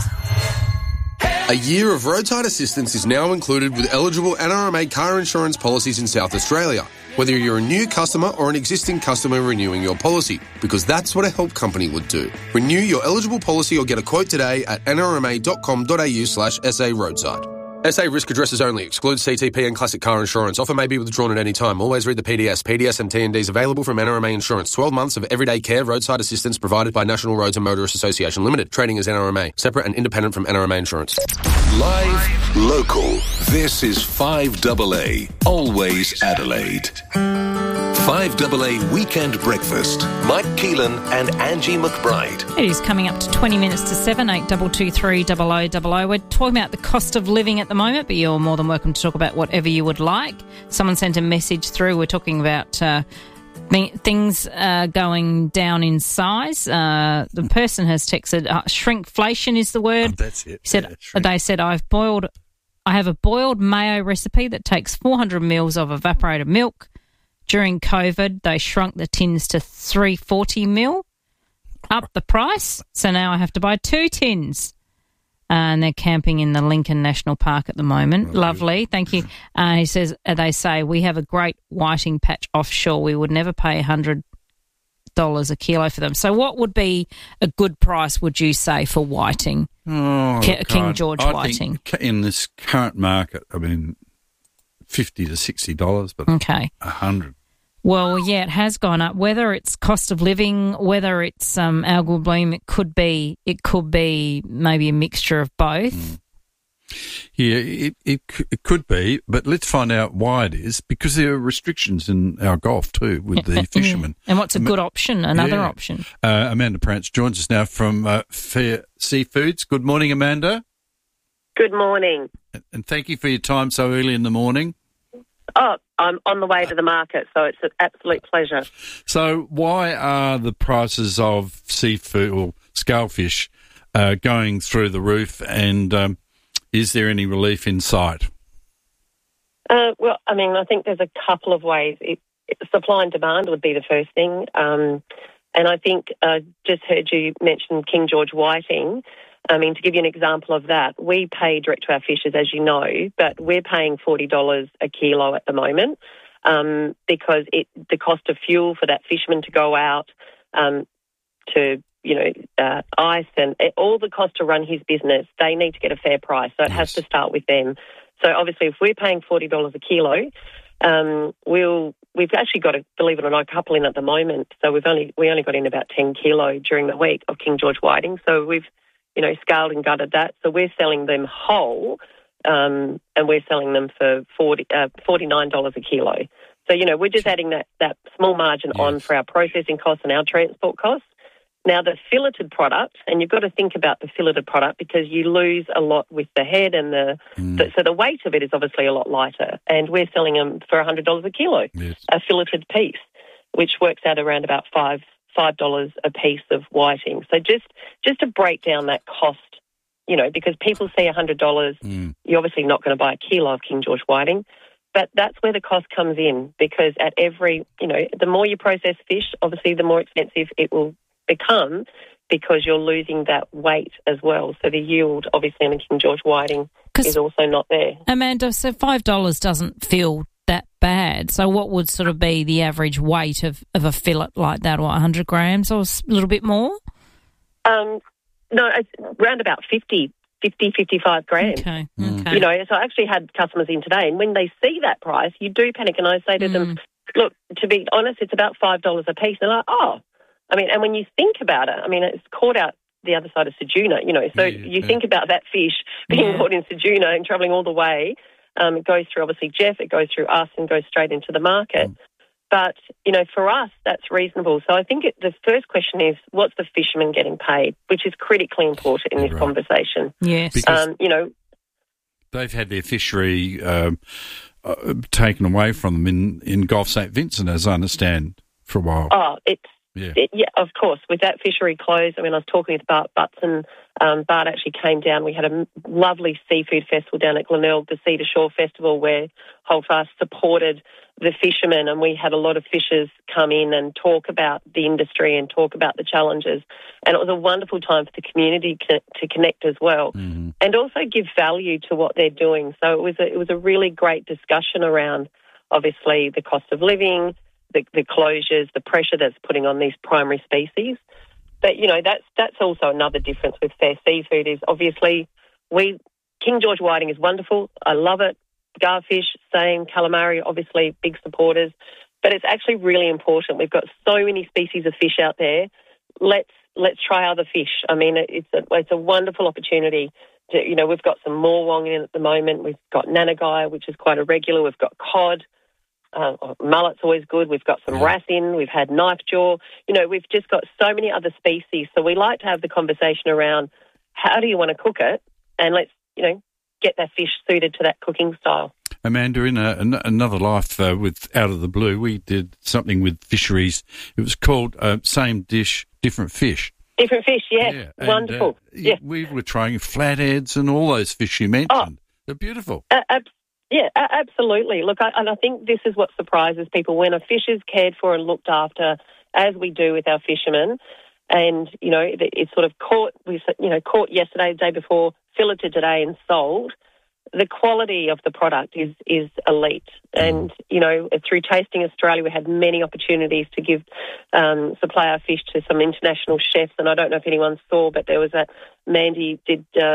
A year of roadside assistance is now included with eligible N R M A car insurance policies in South Australia, whether you're a new customer or an existing customer renewing your policy, because that's what a help company would do. Renew your eligible policy or get a quote today at n r m a dot com dot a u slash s a roadside. S A risk addresses only. Excludes C T P and classic car insurance. Offer may be withdrawn at any time. Always read the P D S. P D S and T and Ds available from N R M A Insurance. twelve months of everyday care roadside assistance provided by National Roads and Motorists Association Limited. Trading as N R M A. Separate and independent from N R M A Insurance. Live, local. This is five A A. Always Adelaide. five A A Weekend Breakfast. Mike Keelan and Angie McBride. It is coming up to twenty minutes to seven, eight two two three double oh double oh. We're talking about the cost of living at the moment, but you're more than welcome to talk about whatever you would like. Someone sent a message through. We're talking about uh, things uh, going down in size. Uh, the person has texted, uh, shrinkflation is the word. Oh, that's it. He said, yeah, shrink. they said, I've boiled, I have a boiled mayo recipe that takes four hundred mils of evaporated milk. During COVID, they shrunk the tins to three hundred forty mil, up the price. So now I have to buy two tins. Uh, and they're camping in the Lincoln National Park at the moment. Oh, Lovely. Good. Thank you. Uh, he says, uh, they say, we have a great whiting patch offshore. We would never pay one hundred dollars a kilo for them. So what would be a good price, would you say, for whiting? Oh, K- look, King I'd, George I'd whiting. Think in this current market, I mean, fifty to sixty dollars, but okay. one hundred. Well, yeah, it has gone up. Whether it's cost of living, whether it's um, algal bloom, it could be. It could be maybe a mixture of both. Mm. Yeah, it, it it could be, but let's find out why it is, because there are restrictions in our Gulf too with the fishermen. Yeah. And what's a good option, another yeah. option? Uh, Amanda Prance joins us now from uh, Fair Seafoods. Good morning, Amanda. Good morning. And thank you for your time so early in the morning. Oh, I'm on the way to the market, so it's an absolute pleasure. So why are the prices of seafood or scalefish uh, going through the roof, and um, is there any relief in sight? Uh, well, I mean, I think there's a couple of ways. It, it, supply and demand would be the first thing. Um, and I think I uh, just heard you mention King George whiting. I mean, to give you an example of that, we pay direct to our fishers, as you know, but we're paying forty dollars a kilo at the moment um, because it, the cost of fuel for that fisherman to go out um, to, you know, uh, ice and all the cost to run his business, they need to get a fair price. So it yes. has to start with them. So obviously if we're paying forty dollars a kilo, um, we'll, we've actually got, a, believe it or not, a couple in at the moment. So we've only we only got in about ten kilo during the week of King George whiting. So we've you know, scaled and gutted that. So we're selling them whole, um, and we're selling them for forty, uh, forty-nine dollars a kilo. So, you know, we're just adding that, that small margin yes. on for our processing costs and our transport costs. Now, the filleted product, and you've got to think about the filleted product because you lose a lot with the head and the, mm. the so the weight of it is obviously a lot lighter. And we're selling them for one hundred dollars a kilo, yes. a filleted piece, which works out around about five five dollars a piece of whiting. So just just to break down that cost, you know, because people see one hundred dollars, mm. you're obviously not going to buy a kilo of King George whiting, but that's where the cost comes in because at every, you know, the more you process fish, obviously the more expensive it will become because you're losing that weight as well. So the yield, obviously, on a King George whiting is also not there. Amanda, so five dollars doesn't feel that bad. So what would sort of be the average weight of, of a fillet like that, what, one hundred grams or a little bit more? Um, no, it's around about fifty, fifty, fifty-five grams. Okay. okay. You know, so I actually had customers in today, and when they see that price, you do panic, and I say to mm. them, look, to be honest, it's about five dollars a piece. They're like, oh. I mean, and when you think about it, I mean, it's caught out the other side of Ceduna, you know, so yeah, you yeah. think about that fish being yeah. caught in Ceduna and travelling all the way. Um, it goes through, obviously, Jeff, it goes through us and goes straight into the market. Mm. But, you know, for us, that's reasonable. So I think it, the first question is, what's the fisherman getting paid, which is critically important in this right. conversation. Yes. Because um, you know, they've had their fishery um, uh, taken away from them in, in Gulf Saint Vincent, as I understand, for a while. Oh, it's, Yeah. It, yeah, of course. With that fishery closed, I mean, I was talking with Bart Butson. Um, Bart actually came down. We had a lovely seafood festival down at Glenelg, the Sea to Shore Festival, where Holdfast supported the fishermen, and we had a lot of fishers come in and talk about the industry and talk about the challenges. And it was a wonderful time for the community to, to connect as well, mm-hmm. and also give value to what they're doing. So it was a, it was a really great discussion around, obviously, the cost of living, The, the closures, the pressure that's putting on these primary species. But, you know, that's that's also another difference with Fair Seafood is obviously we, King George whiting is wonderful. I love it. Garfish, same. Calamari, obviously big supporters. But it's actually really important. We've got so many species of fish out there. Let's let's try other fish. I mean, it's a, it's a wonderful opportunity. To, you know, we've got some morwong in at the moment. We've got nanagai, which is quite a regular. We've got cod. Uh, mullet's always good. We've got some wrasse in. We've had knife jaw. You know, we've just got so many other species. So we like to have the conversation around how do you want to cook it, and let's, you know, get that fish suited to that cooking style. Amanda, in a, an, another life uh, with Out of the Blue, we did something with fisheries. It was called uh, Same Dish, Different Fish. Different fish, yes. Yeah. And, wonderful. Uh, yeah. We were trying flatheads and all those fish you mentioned. Oh, they're beautiful. Uh, absolutely. Yeah, absolutely. Look, I, and I think this is what surprises people when a fish is cared for and looked after, as we do with our fishermen, and you know it's sort of caught. We you know caught yesterday, the day before, filleted today, and sold. The quality of the product is is elite, and you know through Tasting Australia, we had many opportunities to give um, supply our fish to some international chefs. And I don't know if anyone saw, but there was a Mandy did. Uh,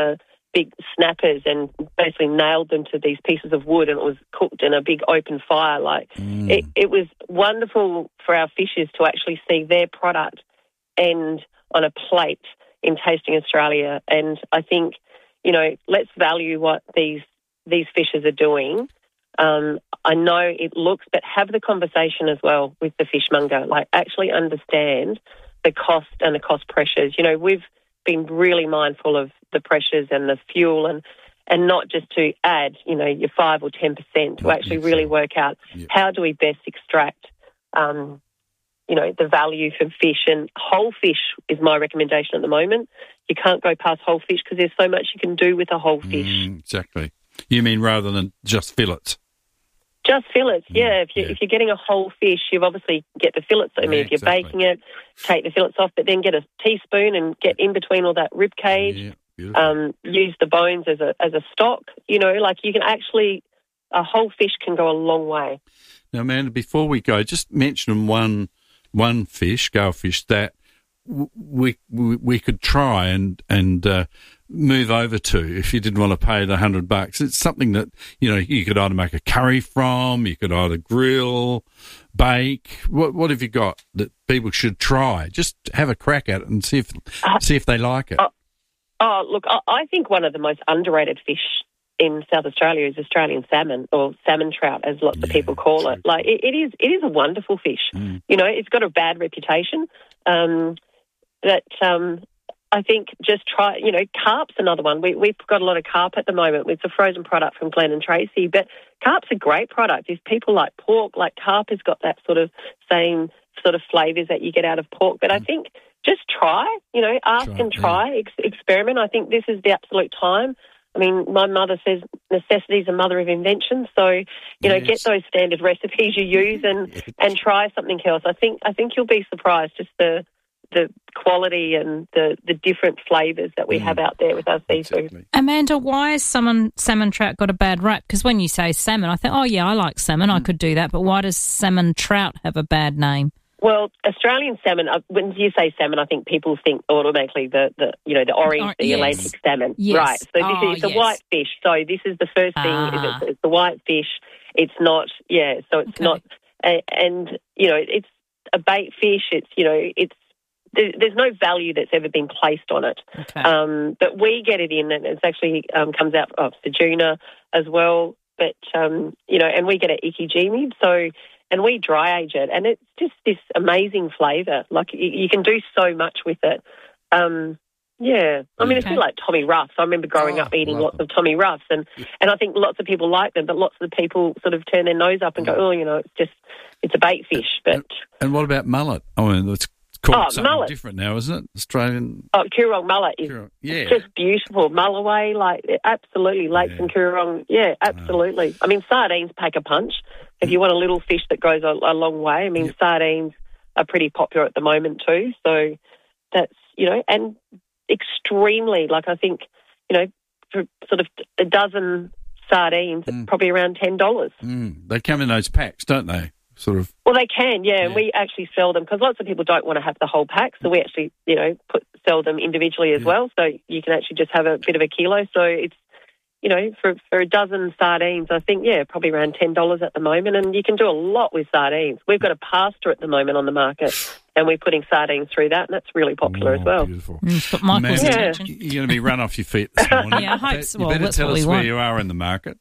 big snappers and basically nailed them to these pieces of wood, and it was cooked in a big open fire. Like Mm. it, it was wonderful for our fishers to actually see their product end on a plate in Tasting Australia. And I think, you know, let's value what these these fishers are doing. Um, I know it looks, but have the conversation as well with the fishmonger. Like, actually understand the cost and the cost pressures. You know, we've been really mindful of the pressures and the fuel, and and not just to add, you know, your five or ten percent, to actually really work out how do we best extract, um, you know, the value from fish. And whole fish is my recommendation at the moment. You can't go past whole fish because there's so much you can do with a whole fish. Mm, exactly. You mean rather than just fillets? Just fillets, yeah. If you if you're getting a whole fish, you've obviously get the fillets. I mean, Yeah, if you're exactly. baking it, take the fillets off, but then get a teaspoon and get in between all that rib cage. Um, use the bones as a as a stock. You know, like you can actually a whole fish can go a long way. Now, Amanda, before we go, just mention one one fish, galefish, that w- we we, we could try and and uh, move over to if you didn't want to pay the hundred bucks. It's something that, you know, you could either make a curry from, you could either grill, bake. What what have you got that people should try? Just have a crack at it and see if Uh, see if they like it. Oh, oh, look, I, I think one of the most underrated fish in South Australia is Australian salmon, or salmon trout, as lots of people call it. Like it, it is, it is a wonderful fish. Mm. You know, it's got a bad reputation. Um, that um, I think just try. You know, carp's another one. We, we've got a lot of carp at the moment. It's a frozen product from Glen and Tracy, but carp's a great product. If people like pork, like carp has got that sort of same sort of flavours that you get out of pork. But I think just try. You know, ask Try, and try, ex- experiment. I think this is the absolute time. I mean, my mother says necessity is a mother of invention. So, you know, Yes. get those standard recipes you use and, and try something else. I think I think you'll be surprised just the the quality and the, the different flavours that we have out there with our seafood. Amanda, why has salmon, salmon trout got a bad rap? Because when you say salmon, I think, oh, yeah, I like salmon. I could do that. But why does salmon trout have a bad name? Well, Australian salmon, uh, when you say salmon, I think people think automatically the, the you know, the orange, Oh, the yes. Atlantic salmon. Yes. Right. So this Oh, is it's a yes. white fish. So this is the first thing, is Ah. it's, it's the white fish. It's not, yeah, so it's Okay. not, uh, and, you know, it's a bait fish. It's, you know, it's, there, there's no value that's ever been placed on it. Okay. Um, but we get it in, and it's actually um, comes out of Sejuna as well. But, um, you know, and we get it ikijimi, so, and we dry age it, and it's just this amazing flavour. Like, you, you can do so much with it. Um, yeah. I mean, it's a Okay. bit like Tommy Ruffs. I remember growing Oh, up eating love lots of Tommy Ruffs, and, and I think lots of people like them, but lots of people sort of turn their nose up and go, oh, you know, it's just, it's a bait fish. But, And what about mullet? I mean, it's called Oh, something mullet. different now, isn't it? Australian. oh, Coorong mullet is Coorong, yeah. just beautiful. Mulloway, like, absolutely. Lakes and Coorong, yeah, absolutely. I mean, sardines pack a punch. If you want a little fish that goes a, a long way, I mean, sardines are pretty popular at the moment too. So that's, you know, and extremely, like, I think, you know, for sort of a dozen sardines, probably around ten dollars. Mm, they come in those packs, don't they? Sort of. Well, they can, yeah, and we actually sell them because lots of people don't want to have the whole pack, so we actually, you know, put sell them individually as well, so you can actually just have a bit of a kilo. So it's, you know, for for a dozen sardines, I think, yeah, probably around ten dollars at the moment, and you can do a lot with sardines. We've got a pasta at the moment on the market, and we're putting sardines through that, and that's really popular as well. Beautiful. But Michael's Amanda, attention. you're going to be run off your feet this morning. Yeah, I hope You so. Well, better that's tell what us we where want. you are in the market.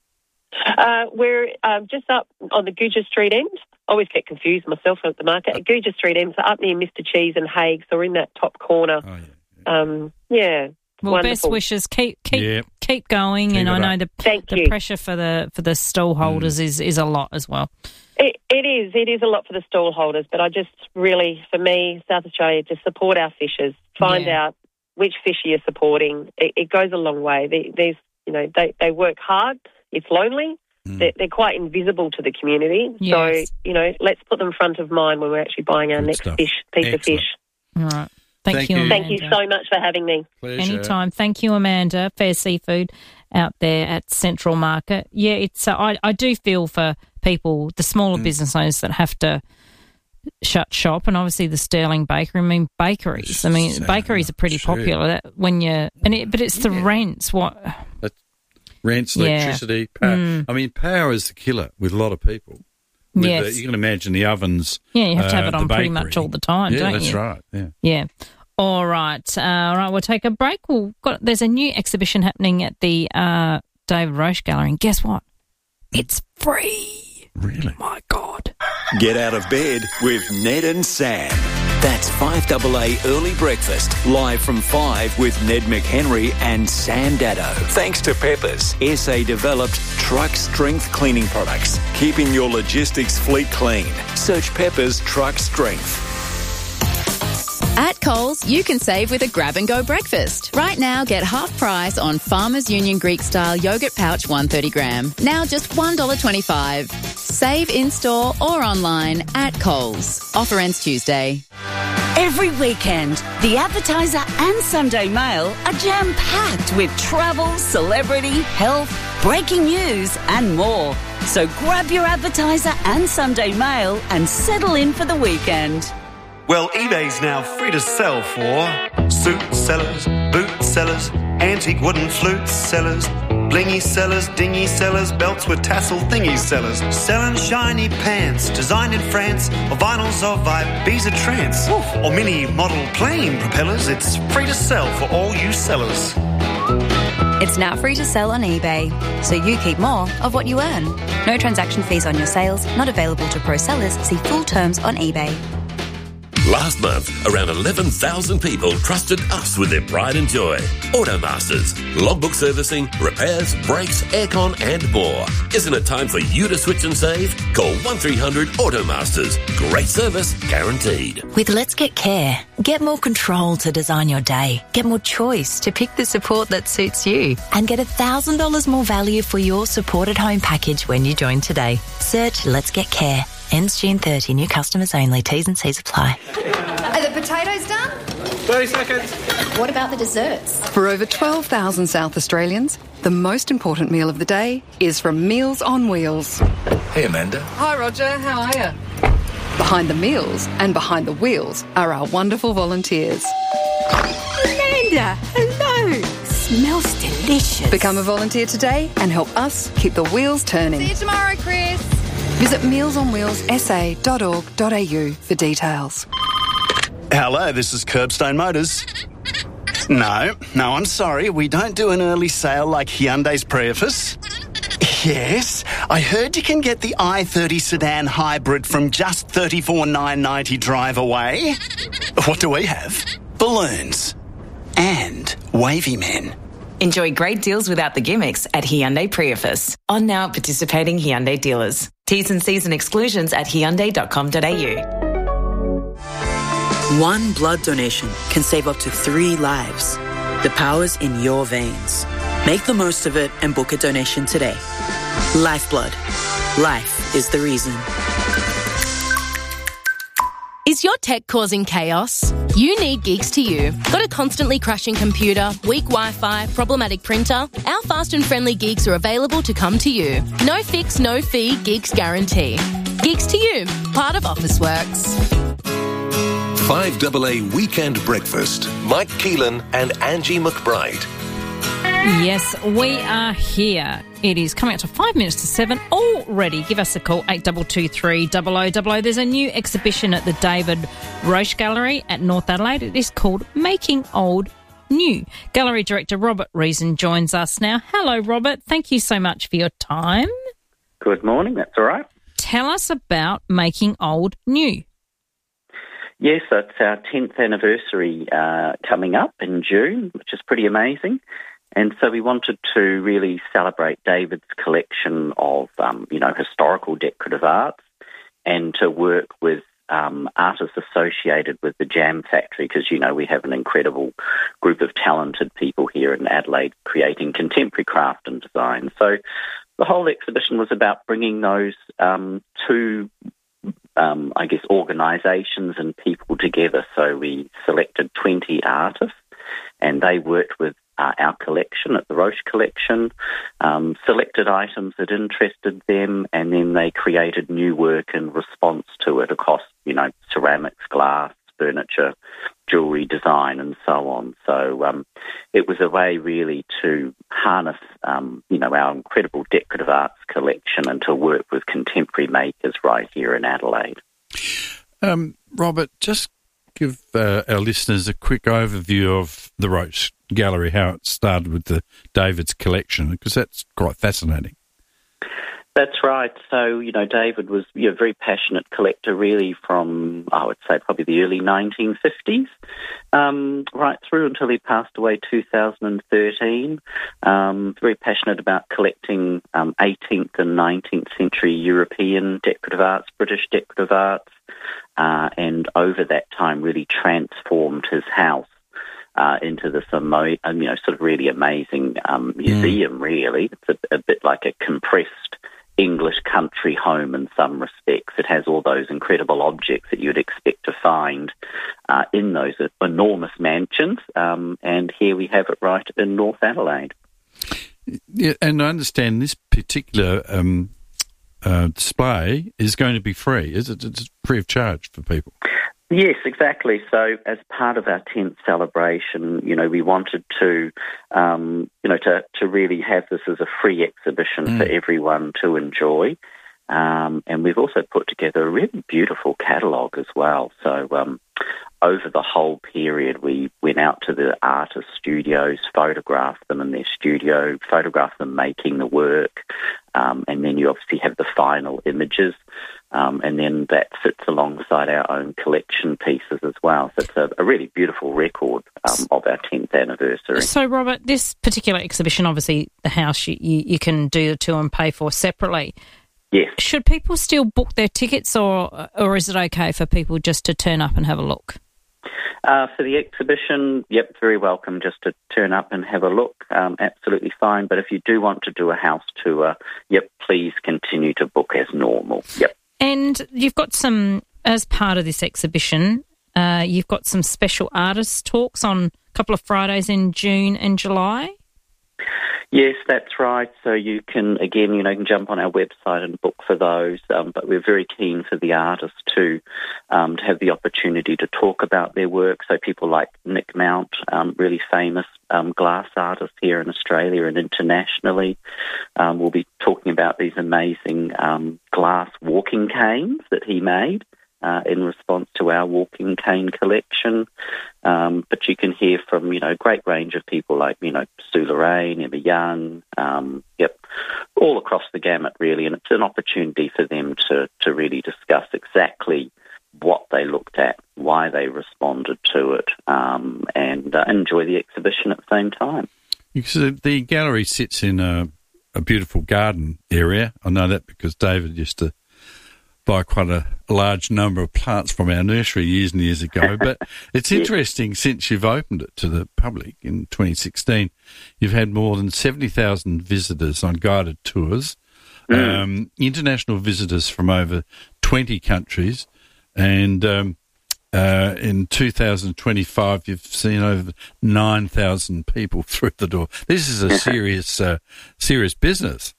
Uh, we're um, just up on the Guja Street end. I always get confused myself at the market. Guja Street end, so up near Mister Cheese and Hague, so we're in that top corner. Oh, yeah. Um, yeah. Well, wonderful. best wishes. Keep keep Yep. keep going, Keep and it I know up. the Thank the you. pressure for the for the stall holders is, is a lot as well. It, it is. It is a lot for the stall holders, but I just really, for me, South Australia, to support our fishers, find Yeah. out which fish you're supporting. It, it goes a long way. They, there's, you know, they, they work hard. It's lonely. They're, they're quite invisible to the community. Yes. So, you know, let's put them front of mind when we're actually buying our Good next stuff. fish piece Excellent. of fish. All right. Thank, Thank you, you. Amanda. Thank you so much for having me. Pleasure. Anytime. Thank you, Amanda. Fair Seafood out there at Central Market. Yeah, it's. Uh, I I do feel for people, the smaller business owners that have to shut shop, and obviously the Sterling Bakery. I mean, bakeries. I mean, So bakeries are pretty true. popular. That when you and it, but it's the rents. What Rents, Yeah. electricity, power. Mm. I mean, power is the killer with a lot of people. With Yes. the, you can imagine the ovens. Yeah, you have to have uh, it the on pretty bakery. much all the time, yeah, don't that's you? right. Yeah. Yeah. All right. Uh, all right. We'll take a break. We'll got there's a new exhibition happening at the uh, David Roche Gallery, and guess what? It's free. Really? My God. Get out of bed with Ned and Sam. That's five A A Early Breakfast, live from five with Ned McHenry and Sam Daddo. Thanks to Peppers, S A-developed truck strength cleaning products, keeping your logistics fleet clean. Search Peppers Truck Strength. At Coles, you can save with a grab-and-go breakfast. Right now, get half price on Farmers Union Greek-style yogurt pouch one hundred thirty gram. Now just one dollar twenty-five. Save in-store or online at Coles. Offer ends Tuesday. Every weekend, the Advertiser and Sunday Mail are jam-packed with travel, celebrity, health, breaking news and more. So grab your Advertiser and Sunday Mail and settle in for the weekend. Well, eBay's now free to sell for suit sellers, boot sellers, antique wooden flute sellers, blingy sellers, dingy sellers, belts with tassel thingy sellers, selling shiny pants designed in France, or vinyls of Ibiza trance, or mini model plane propellers. It's free to sell for all you sellers. It's now free to sell on eBay, so you keep more of what you earn. No transaction fees on your sales, not available to pro sellers. See full terms on eBay. Last month, around eleven thousand people trusted us with their pride and joy. Automasters, logbook servicing, repairs, brakes, aircon and more. Isn't it time for you to switch and save? Call one three hundred Automasters. Great service guaranteed. With Let's Get Care, get more control to design your day, get more choice to pick the support that suits you, and get one thousand dollars more value for your supported home package when you join today. Search Let's Get Care. Ends June thirtieth. New customers only. T's and C's apply. Are the potatoes done? thirty seconds. What about the desserts? For over twelve thousand South Australians, the most important meal of the day is from Meals on Wheels. Hey, Amanda. Hi, Roger. How are you? Behind the meals and behind the wheels are our wonderful volunteers. Amanda, hello. Smells delicious. Become a volunteer today and help us keep the wheels turning. See you tomorrow, Chris. Visit meals on wheels s a dot org dot a u for details. Hello, this is Curbstone Motors. No, no, I'm sorry. We don't do an early sale like Hyundai's Prius. Yes, I heard you can get the i thirty sedan hybrid from just thirty-four thousand nine hundred ninety drive away. What do we have? Balloons. And wavy men. Enjoy great deals without the gimmicks at Hyundai Prius. On now participating Hyundai dealers. T's and C's and exclusions at hyundai dot com dot a u. One blood donation can save up to three lives. The power's in your veins. Make the most of it and book a donation today. Lifeblood. Life is the reason. Is your tech causing chaos? You need Geeks to You. Got a constantly crashing computer, weak Wi-Fi, problematic printer? Our fast and friendly Geeks are available to come to you. No fix, no fee, Geeks guarantee. Geeks to You, part of Officeworks. five A A Weekend Breakfast. Mike Keelan and Angie McBride. Yes, we are here. It is coming up to five minutes to seven already. Give us a call, eight two two three, zero zero zero zero. There's a new exhibition at the David Roche Gallery at North Adelaide. It is called Making Old New. Gallery Director Robert Reason joins us now. Hello, Robert. Thank you so much for your time. Good morning. That's all right. Tell us about Making Old New. Yes, it's our tenth anniversary uh, coming up in June, which is pretty amazing. And so we wanted to really celebrate David's collection of, um, you know, historical decorative arts and to work with um, artists associated with the Jam Factory because, you know, we have an incredible group of talented people here in Adelaide creating contemporary craft and design. So the whole exhibition was about bringing those um, two, um, I guess, organisations and people together. So we selected twenty artists and they worked with uh, our collection at the Roche Collection, um, selected items that interested them, and then they created new work in response to it across, you know, ceramics, glass, furniture, jewellery design, and so on. So um, it was a way really to harness, um, you know, our incredible decorative arts collection and to work with contemporary makers right here in Adelaide. Um, Robert, just give uh, our listeners a quick overview of the Roche Gallery, how it started with the David's collection, because that's quite fascinating. That's right. So, you know, David was you know, a very passionate collector really from, I would say, probably the early nineteen fifties, um, right through until he passed away two thousand thirteen. Um, very passionate about collecting um, eighteenth and nineteenth century European decorative arts, British decorative arts, uh, and over that time really transformed his house Uh, into this, amo- um, you know, sort of really amazing um, museum, mm. really. It's a, a bit like a compressed English country home in some respects. It has all those incredible objects that you'd expect to find uh, in those enormous mansions, um, and here we have it right in North Adelaide. Yeah, and I understand this particular um, uh, display is going to be free. Is it? It's free of charge for people? Yes, exactly. So as part of our tenth celebration, you know, we wanted to, um, you know, to, to really have this as a free exhibition mm. for everyone to enjoy. Um, and we've also put together a really beautiful catalogue as well. So um, over the whole period, we went out to the artist studios, photographed them in their studio, photographed them making the work, um, and then you obviously have the final images. Um, and then that sits alongside our own collection pieces as well. So it's a, a really beautiful record um, of our tenth anniversary. So, Robert, this particular exhibition, obviously the house you, you, you can do the tour and pay for separately. Yes. Should people still book their tickets, or or is it okay for people just to turn up and have a look? Uh, for the exhibition, yep, very welcome just to turn up and have a look. Um, absolutely fine. But if you do want to do a house tour, yep, please continue to book as normal. Yep. And you've got some, as part of this exhibition, uh, you've got some special artist talks on a couple of Fridays in June and July? Yes, that's right. So you can, again, you know, you can jump on our website and book for those. Um, but we're very keen for the artists to um, to have the opportunity to talk about their work. So people like Nick Mount, um, really famous um, glass artist here in Australia and internationally, um, will be talking about these amazing um, glass walking canes that he made. Uh, in response to our walking cane collection. Um, but you can hear from, you know, a great range of people like, you know, Sue Lorraine, Emma Young, um, yep, all across the gamut, really. And it's an opportunity for them to, to really discuss exactly what they looked at, why they responded to it, um, and uh, enjoy the exhibition at the same time. So the gallery sits in a, a beautiful garden area. I know that because David used to buy quite a, a large number of plants from our nursery years and years ago. But it's interesting, since you've opened it to the public in twenty sixteen, you've had more than seventy thousand visitors on guided tours, mm. um, international visitors from over twenty countries, and um, uh, in two thousand twenty-five you've seen over nine thousand people through the door. This is a serious, uh, serious business.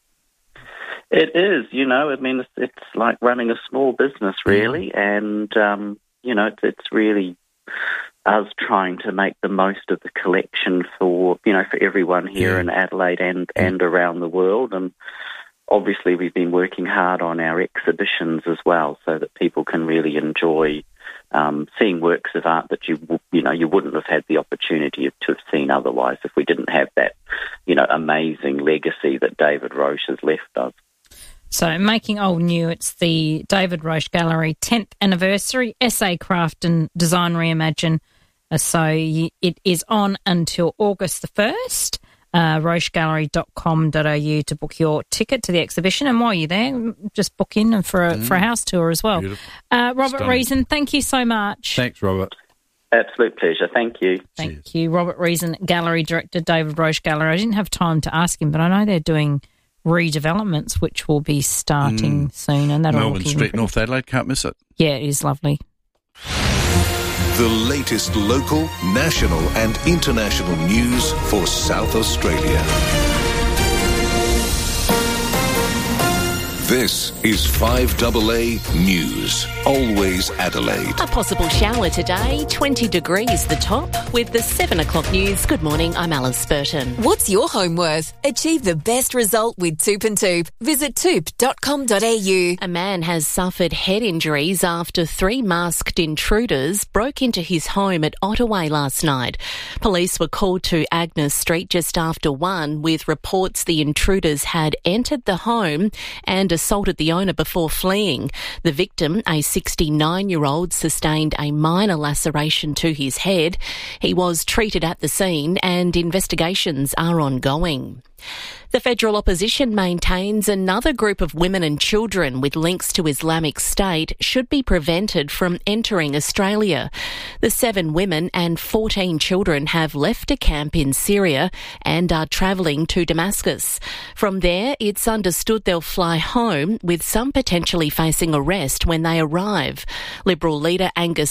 It is, you know, I mean, it's, it's like running a small business, really, and, um, you know, it's, it's really us trying to make the most of the collection for, you know, for everyone here yeah. in Adelaide and, and around the world, and obviously we've been working hard on our exhibitions as well so that people can really enjoy um, seeing works of art that you, you know, you wouldn't have had the opportunity to have seen otherwise if we didn't have that, you know, amazing legacy that David Roche has left us. So, making old new, it's the David Roche Gallery tenth anniversary, Essay Craft and Design Reimagine. Uh, so, it is on until August the first. Uh, roche gallery dot com dot a u to book your ticket to the exhibition. And while you're there, just book in for a, mm. for a house tour as well. Uh, Robert Stunning. Reason, thank you so much. Thanks, Robert. Absolute pleasure. Thank you. Thank Cheers. you. Robert Reason, Gallery Director, David Roche Gallery. I didn't have time to ask him, but I know they're doing redevelopments which will be starting mm. soon, and that'll Melbourne Street, North Adelaide, can't miss it. Yeah, it is lovely. The latest local, national and international news for South Australia. This is five A A News. Always Adelaide. A possible shower today, twenty degrees the top. With the seven o'clock news, good morning, I'm Alice Burton. What's your home worth? Achieve the best result with Toop and Toop. Visit toop dot com dot a u. A man has suffered head injuries after three masked intruders broke into his home at Ottaway last night. Police were called to Agnes Street just after one with reports the intruders had entered the home and assaulted the owner before fleeing. The victim, a sixty-nine-year-old, sustained a minor laceration to his head. He was treated at the scene and investigations are ongoing. The federal opposition maintains another group of women and children with links to Islamic State should be prevented from entering Australia. The seven women and fourteen children have left a camp in Syria and are travelling to Damascus. From there, it's understood they'll fly home, with some potentially facing arrest when they arrive. Liberal leader Angus